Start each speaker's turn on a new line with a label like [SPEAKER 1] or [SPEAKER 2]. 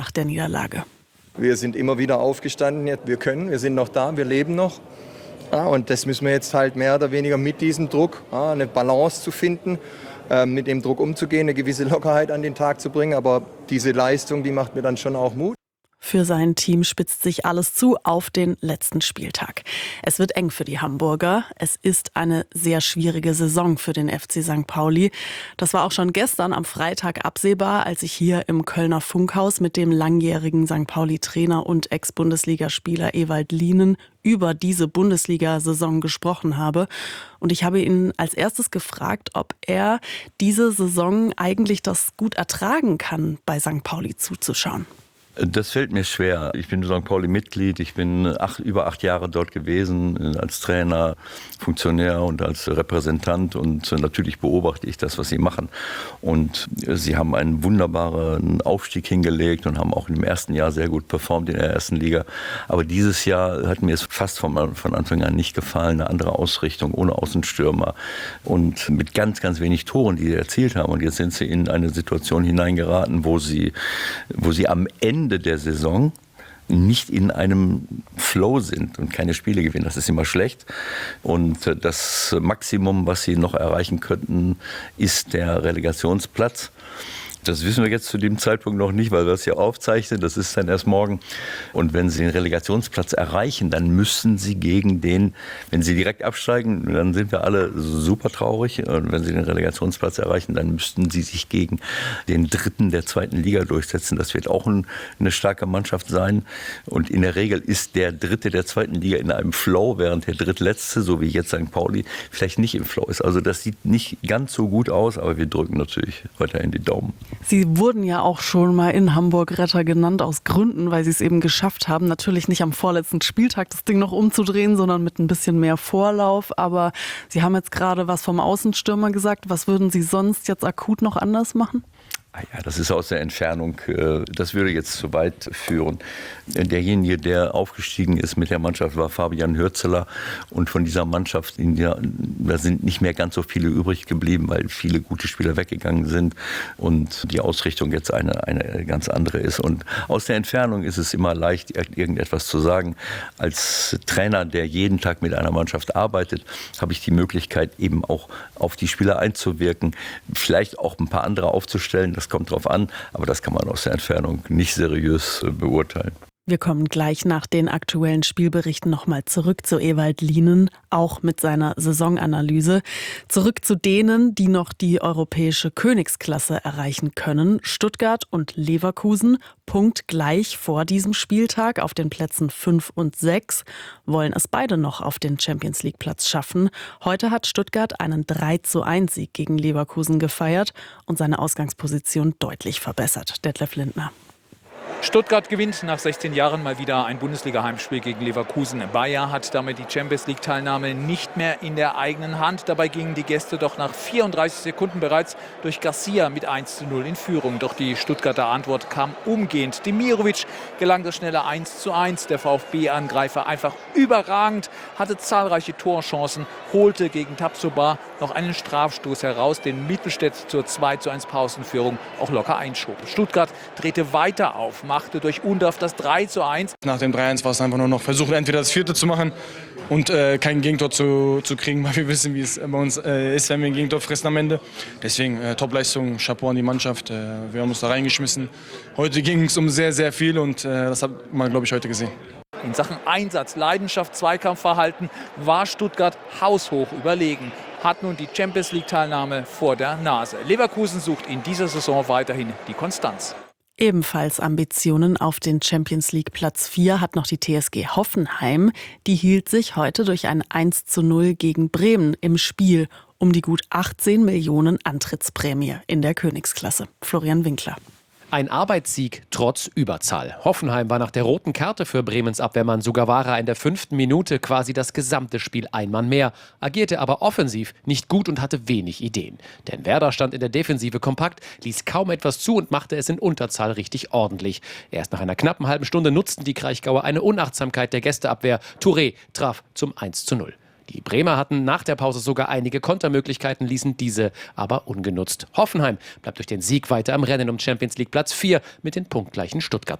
[SPEAKER 1] nach der Niederlage.
[SPEAKER 2] Wir sind immer wieder aufgestanden, wir sind noch da, wir leben noch. Ja, und das müssen wir jetzt halt mehr oder weniger mit diesem Druck, eine Balance zu finden, mit dem Druck umzugehen, eine gewisse Lockerheit an den Tag zu bringen. Aber diese Leistung, die macht mir dann schon auch Mut.
[SPEAKER 1] Für sein Team spitzt sich alles zu auf den letzten Spieltag. Es wird eng für die Hamburger. Es ist eine sehr schwierige Saison für den FC St. Pauli. Das war auch schon gestern am Freitag absehbar, als ich hier im Kölner Funkhaus mit dem langjährigen St. Pauli-Trainer und Ex-Bundesligaspieler Ewald Lienen über diese Bundesliga-Saison gesprochen habe. Und ich habe ihn als erstes gefragt, ob er diese Saison eigentlich das gut ertragen kann, bei St. Pauli zuzuschauen.
[SPEAKER 3] Das fällt mir schwer. Ich bin St. Pauli-Mitglied. Ich bin über 8 Jahre dort gewesen, als Trainer, Funktionär und als Repräsentant. Und natürlich beobachte ich das, was sie machen. Und sie haben einen wunderbaren Aufstieg hingelegt und haben auch im ersten Jahr sehr gut performt in der ersten Liga. Aber dieses Jahr hat mir es fast von Anfang an nicht gefallen. Eine andere Ausrichtung, ohne Außenstürmer und mit ganz, ganz wenig Toren, die sie erzielt haben. Und jetzt sind sie in eine Situation hineingeraten, wo sie am Ende der Saison nicht in einem Flow sind und keine Spiele gewinnen. Das ist immer schlecht. Und das Maximum, was sie noch erreichen könnten, ist der Relegationsplatz. Das wissen wir jetzt zu dem Zeitpunkt noch nicht, weil wir es ja aufzeichnen. Das ist dann erst morgen. Und wenn Sie den Relegationsplatz erreichen, dann müssen Sie wenn Sie direkt absteigen, dann sind wir alle super traurig. Und wenn Sie den Relegationsplatz erreichen, dann müssten Sie sich gegen den Dritten der zweiten Liga durchsetzen. Das wird auch eine starke Mannschaft sein. Und in der Regel ist der Dritte der zweiten Liga in einem Flow, während der Drittletzte, so wie jetzt St. Pauli, vielleicht nicht im Flow ist. Also das sieht nicht ganz so gut aus, aber wir drücken natürlich weiterhin die Daumen.
[SPEAKER 1] Sie wurden ja auch schon mal in Hamburg Retter genannt, aus Gründen, weil Sie es eben geschafft haben, natürlich nicht am vorletzten Spieltag das Ding noch umzudrehen, sondern mit ein bisschen mehr Vorlauf. Aber Sie haben jetzt gerade was vom Außenstürmer gesagt. Was würden Sie sonst jetzt akut noch anders machen?
[SPEAKER 3] Ja, das ist aus der Entfernung, das würde jetzt zu weit führen. Derjenige, der aufgestiegen ist mit der Mannschaft, war Fabian Hürzeler. Und von dieser Mannschaft, da sind nicht mehr ganz so viele übrig geblieben, weil viele gute Spieler weggegangen sind und die Ausrichtung jetzt eine ganz andere ist. Und aus der Entfernung ist es immer leicht, irgendetwas zu sagen. Als Trainer, der jeden Tag mit einer Mannschaft arbeitet, habe ich die Möglichkeit, eben auch auf die Spieler einzuwirken, vielleicht auch ein paar andere aufzustellen. Das kommt drauf an, aber das kann man aus der Entfernung nicht seriös beurteilen.
[SPEAKER 1] Wir kommen gleich nach den aktuellen Spielberichten nochmal zurück zu Ewald Lienen, auch mit seiner Saisonanalyse. Zurück zu denen, die noch die europäische Königsklasse erreichen können. Stuttgart und Leverkusen, punktgleich vor diesem Spieltag auf den Plätzen 5 und 6, wollen es beide noch auf den Champions-League-Platz schaffen. Heute hat Stuttgart einen 3:1-Sieg gegen Leverkusen gefeiert und seine Ausgangsposition deutlich verbessert. Detlef Lindner.
[SPEAKER 4] Stuttgart gewinnt nach 16 Jahren mal wieder ein Bundesliga-Heimspiel gegen Leverkusen. Bayer hat damit die Champions-League-Teilnahme nicht mehr in der eigenen Hand. Dabei gingen die Gäste doch nach 34 Sekunden bereits durch Garcia mit 1:0 in Führung. Doch die Stuttgarter Antwort kam umgehend. Demirovic gelang das schnelle 1:1. Der VfB-Angreifer einfach überragend, hatte zahlreiche Torchancen, holte gegen Tabsoba noch einen Strafstoß heraus, den Mittelstädt zur 2:1 Pausenführung auch locker einschob. Stuttgart drehte weiter auf, machte durch Undorf das 3:1.
[SPEAKER 5] Nach dem 3:1 war es einfach nur noch versuchen, entweder das 4. zu machen und kein Gegentor zu kriegen, weil wir wissen, wie es bei uns ist, wenn wir ein Gegentor fressen am Ende. Deswegen Topleistung, Chapeau an die Mannschaft. Wir haben uns da reingeschmissen. Heute ging es um sehr, sehr viel und das hat man, glaube ich, heute gesehen.
[SPEAKER 4] In Sachen Einsatz, Leidenschaft, Zweikampfverhalten war Stuttgart haushoch überlegen. Hat nun die Champions-League-Teilnahme vor der Nase. Leverkusen sucht in dieser Saison weiterhin die Konstanz.
[SPEAKER 1] Ebenfalls Ambitionen auf den Champions-League-Platz 4 hat noch die TSG Hoffenheim. Die hielt sich heute durch ein 1:0 gegen Bremen im Spiel um die gut 18 Millionen Antrittsprämie in der Königsklasse. Florian Winkler.
[SPEAKER 6] Ein Arbeitssieg trotz Überzahl. Hoffenheim war nach der roten Karte für Bremens Abwehrmann Sugawara in der 5. Minute quasi das gesamte Spiel ein Mann mehr, agierte aber offensiv nicht gut und hatte wenig Ideen. Denn Werder stand in der Defensive kompakt, ließ kaum etwas zu und machte es in Unterzahl richtig ordentlich. Erst nach einer knappen halben Stunde nutzten die Kraichgauer eine Unachtsamkeit der Gästeabwehr. Touré traf zum 1:0. Die Bremer hatten nach der Pause sogar einige Kontermöglichkeiten, ließen diese aber ungenutzt. Hoffenheim bleibt durch den Sieg weiter am Rennen um Champions League Platz 4 mit den punktgleichen Stuttgart.